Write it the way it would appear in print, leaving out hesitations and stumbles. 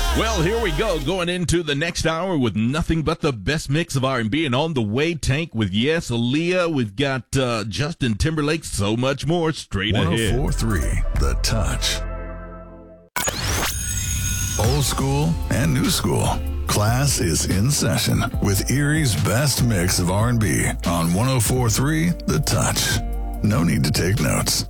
Well, here we go, going into the next hour with nothing but the best mix of R&B, and on the way, Tank with Yes, Aaliyah. We've got Justin Timberlake, so much more straight ahead. 104.3 The Touch. Old school and new school. Class is in session with Erie's best mix of R&B on 104.3 The Touch. No need to take notes.